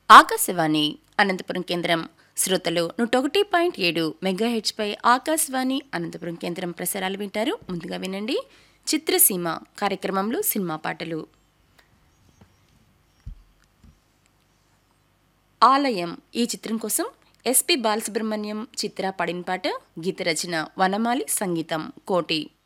ఆకాశవాణి అనంతపురం కేంద్రం శ్రోతలు 101.7 మెగాహెచ్ పై ఆకాశవాణి అనంతపురం కేంద్రం ప్రసారాలు వింటారు. ముందుగా వినండి చిత్రసీమ కార్యక్రమంలో సినిమా పాటలు. ఆలయం ఈ చిత్రం కోసం ఎస్పి బాలసుబ్రహ్మణ్యం చిత్ర పాడిన పాట. గీత రచన వనమాలి, సంగీతం కోటి.